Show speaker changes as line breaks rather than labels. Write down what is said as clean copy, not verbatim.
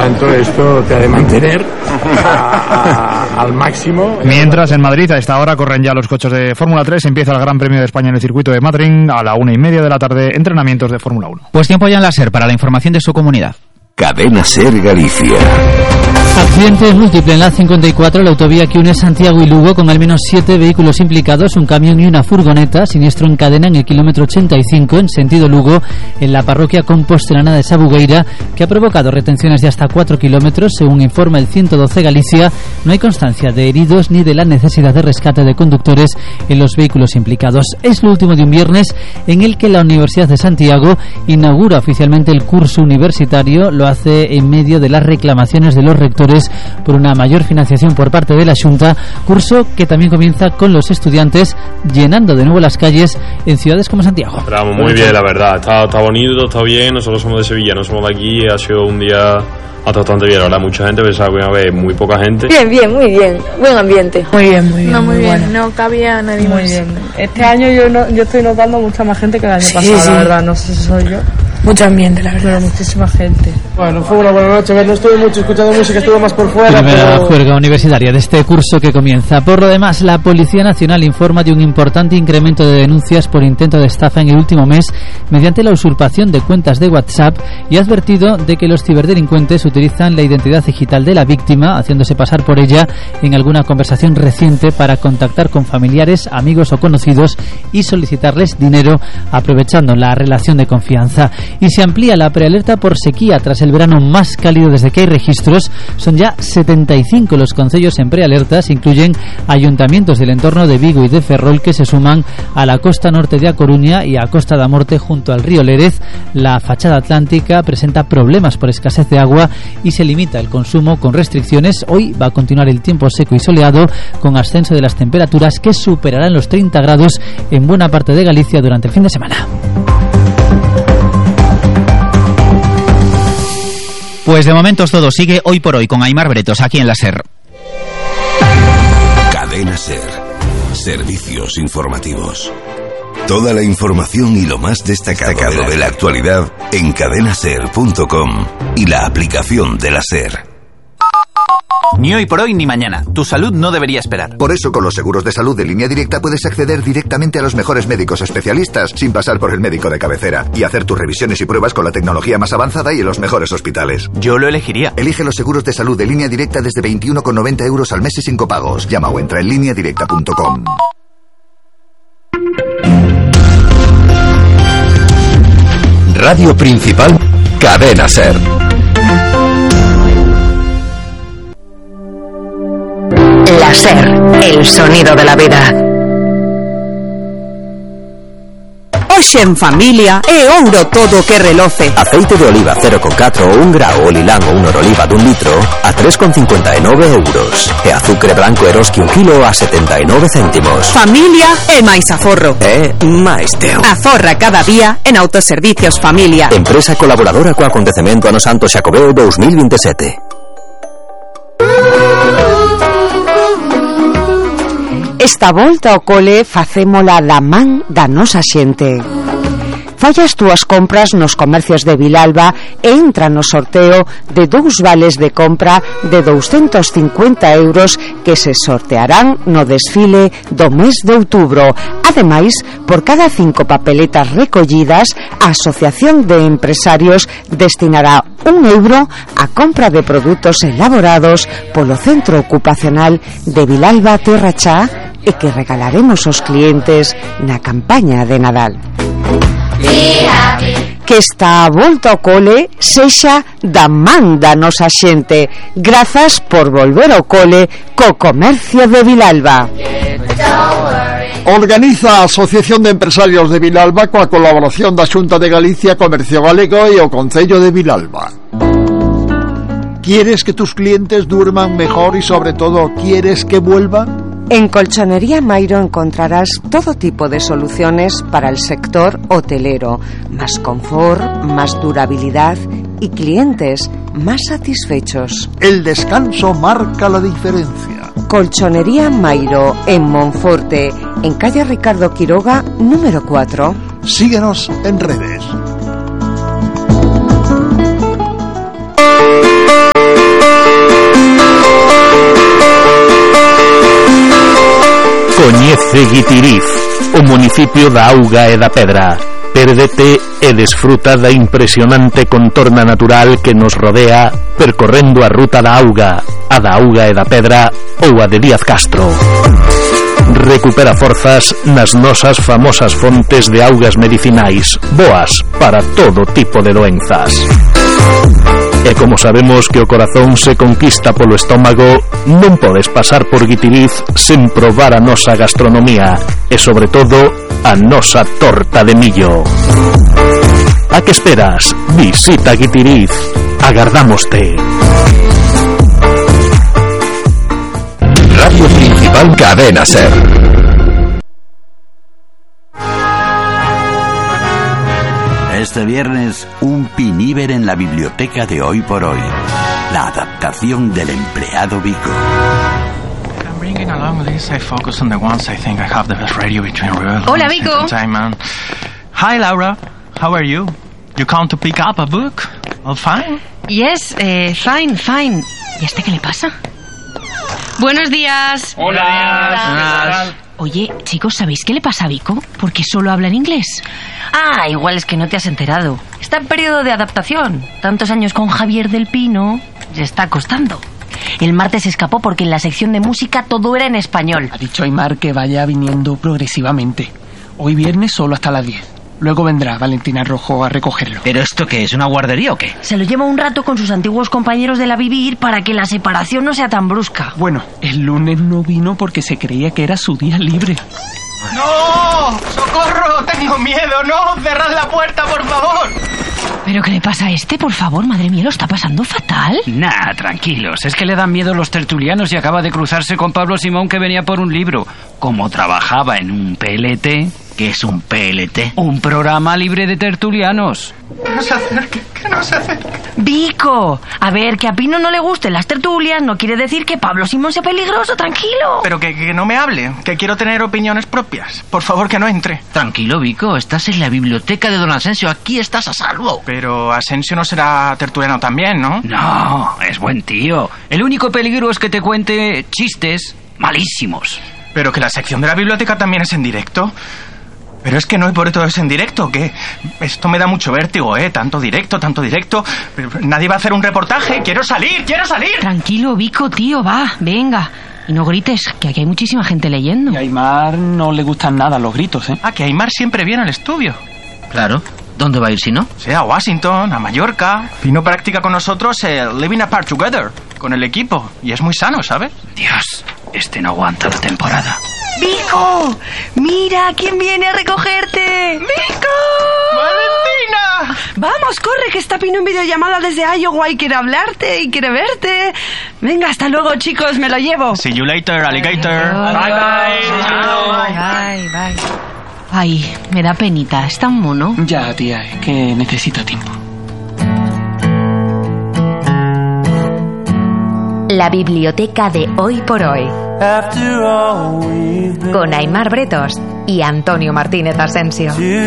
tanto esto te ha de mantener al máximo.
Mientras en Madrid a esta hora corren ya los coches de Fórmula 3, empieza el Gran Premio de España en el circuito de Madrid a la 1:30 de la tarde, entrenamientos de Fórmula 1.
Pues tiempo ya en la SER para la información de su comunidad.
Cadena SER Galicia.
Accidente múltiple en la 54, la autovía que une Santiago y Lugo, con al menos 7 vehículos implicados, un camión y una furgoneta. Siniestro en cadena en el kilómetro 85 en sentido Lugo, en la parroquia compostelana de Sabugueira, que ha provocado retenciones de hasta 4 kilómetros. Según informa el 112 Galicia, no hay constancia de heridos ni de la necesidad de rescate de conductores en los vehículos implicados. Es lo último de un viernes en el que la Universidad de Santiago inaugura oficialmente el curso universitario. Lo hace en medio de las reclamaciones de los rectores por una mayor financiación por parte de la Xunta, curso que también comienza con los estudiantes llenando de nuevo las calles en ciudades como Santiago.
Esperamos muy bien, la verdad, está bonito, está bien. Nosotros somos de Sevilla, no somos de aquí, ha sido un día bastante bien. Ahora mucha gente, pensaba que iba a haber muy poca gente.
Bien, muy bien, buen ambiente.
Muy bien.
No, muy bien,
bueno.
No cabía nadie
muy
más.
Bien. Este año yo estoy notando mucha más gente que el año pasado, la verdad, no sé si soy yo.
Mucho ambiente, la verdad.
Pero muchísima gente.
Bueno, fue una buena noche. No estuve mucho escuchando música, estuve más por fuera.
Primera juerga universitaria de este curso que comienza. Por lo demás, la Policía Nacional informa de un importante incremento de denuncias por intento de estafa en el último mes mediante la usurpación de cuentas de WhatsApp, y ha advertido de que los ciberdelincuentes utilizan la identidad digital de la víctima, haciéndose pasar por ella en alguna conversación reciente para contactar con familiares, amigos o conocidos y solicitarles dinero, aprovechando la relación de confianza. Y se amplía la prealerta por sequía tras el verano más cálido desde que hay registros. Son ya 75 los concellos en prealertas, incluyen ayuntamientos del entorno de Vigo y de Ferrol, que se suman a la costa norte de A Coruña y a Costa da Morte junto al río Lérez. La fachada atlántica presenta problemas por escasez de agua y se limita el consumo con restricciones. Hoy va a continuar el tiempo seco y soleado, con ascenso de las temperaturas que superarán los 30 grados en buena parte de Galicia durante el fin de semana.
Pues de momento todo sigue hoy por hoy con Aimar Bretos aquí en la SER.
Cadena SER. Servicios informativos. Toda la información y lo más destacado de la actualidad en cadenaser.com y la aplicación de la SER.
Ni hoy por hoy ni mañana. Tu salud no debería esperar.
Por eso, con los seguros de salud de Línea Directa puedes acceder directamente a los mejores médicos especialistas sin pasar por el médico de cabecera y hacer tus revisiones y pruebas con la tecnología más avanzada y en los mejores hospitales.
Yo lo elegiría.
Elige los seguros de salud de Línea Directa desde 21,90 € al mes y sin copagos. Llama o entra en lineadirecta.com.
Radio principal, Cadena SER.
La SER, el sonido de la vida. Hoxe en familia é ouro todo que reloce.
Aceite de oliva 0,4 ou 1 grao o lilán ou un oroliva dun litro a 3,59 euros. E azucre branco Eroski 1 kilo a 79 céntimos.
Familia e máis aforro.
máis teo.
Aforra cada día en Autoservicios Familia.
Empresa colaboradora co acontecemento Ano Santo Xacobeo 2027.
Esta volta ao cole facémola da man da nosa xente. Fai as túas compras nos comercios de Vilalba e entra no sorteo de 2 vales de compra de 250 euros que se sortearán no desfile do mes de outubro. Ademais, por cada 5 papeletas recollidas, a Asociación de Empresarios destinará 1 euro a compra de produtos elaborados polo Centro Ocupacional de Vilalba Terra Chá e que regalaremos aos clientes na campaña de Nadal. Que esta volta ao cole sexa da man da nosa xente. Grazas por volver ao cole co comercio de Vilalba.
Organiza a Asociación de Empresarios de Vilalba coa colaboración da Xunta de Galicia, Comercio Galego e o Concello de Vilalba. ¿Quieres que tus clientes duerman mejor y sobre todo quieres que vuelvan?
En Colchonería Mairo encontrarás todo tipo de soluciones para el sector hotelero. Más confort, más durabilidad y clientes más satisfechos.
El descanso marca la diferencia.
Colchonería Mairo en Monforte, en calle Ricardo Quiroga, número 4.
Síguenos en redes.
Coñece Guitiriz, o municipio da Auga e da Pedra. Pérdete e desfruta da impresionante contorna natural que nos rodea percorrendo a ruta da Auga, a da Auga e da Pedra ou a de Díaz Castro. Recupera forzas nas nosas famosas fontes de augas medicinais, boas para todo tipo de doenzas. E como sabemos que o corazón se conquista polo estómago, non podes pasar por Guitiriz sen probar a nosa gastronomía e, sobre todo, a nosa torta de millo. A que esperas? Visita Guitiriz. Agardámoste.
Radio Principal Cadena SER.
Este viernes, un piníver en la biblioteca de Hoy por Hoy. La adaptación del empleado Vico.
Hola, Vico. Hi, Laura. How are you? You come to pick up a book? All fine?
Yes, fine. ¿Y a este qué le pasa? Buenos días.
Hola.
Oye, chicos, ¿sabéis qué le pasa a Vico? Porque solo habla en inglés.
Ah, igual es que no te has enterado. Está en periodo de adaptación. Tantos años con Javier del Pino, le está costando. El martes se escapó porque en la sección de música todo era en español.
Ha dicho Aymar que vaya viniendo progresivamente. Hoy viernes solo hasta las 10. Luego vendrá Valentina Rojo a recogerlo.
¿Pero esto qué es? ¿Una guardería o qué?
Se lo lleva un rato con sus antiguos compañeros de la Vivir para que la separación no sea tan brusca.
Bueno, el lunes no vino porque se creía que era su día libre.
¡No! ¡Socorro! ¡Tengo miedo! ¡No! ¡Cerrad la puerta, por favor!
¿Pero qué le pasa a este? Por favor, madre mía, lo está pasando fatal.
Nah, tranquilos. Es que le dan miedo los tertulianos y acaba de cruzarse con Pablo Simón, que venía por un libro. Como trabajaba en un PLT... ¿Qué es un PLT? Un programa libre de tertulianos.
Que no se acerque, que no se acerque.
Vico, a ver, que a Pino no le gusten las tertulias no quiere decir que Pablo Simón sea peligroso, tranquilo.
Pero que no me hable, que quiero tener opiniones propias. Por favor, que no entre.
Tranquilo, Vico, estás en la biblioteca de don Asensio, aquí estás a salvo.
Pero Asensio no será tertuliano también, ¿no?
No, es buen tío. El único peligro es que te cuente chistes malísimos.
Pero que la sección de la biblioteca también es en directo. Pero es que no hay por todo eso en directo, que esto me da mucho vértigo, tanto directo. Pero nadie va a hacer un reportaje. ¡Quiero salir!
Tranquilo, Vico, tío, va, venga. Y no grites, que aquí hay muchísima gente leyendo.
Y a Aymar no le gustan nada los gritos, ¿eh?
Ah, que Aymar siempre viene al estudio.
Claro. ¿Dónde va a ir si no?
Sí, a Washington, a Mallorca. Vino practica con nosotros el Living Apart Together, con el equipo. Y es muy sano, ¿sabes?
Dios, este no aguanta la temporada.
¡Vico! ¡Mira quién viene a recogerte!
¡Vico! ¡Valentina!
Vamos, corre, que está Pino en videollamada desde Iowa y quiere hablarte y quiere verte. Venga, hasta luego, chicos, me lo llevo.
See you later, alligator.
Bye. Ay, me da penita, es tan mono.
Ya, tía, es que necesita tiempo.
La biblioteca de Hoy por Hoy. Con Aymar Bretos y Antonio Martínez Asensio.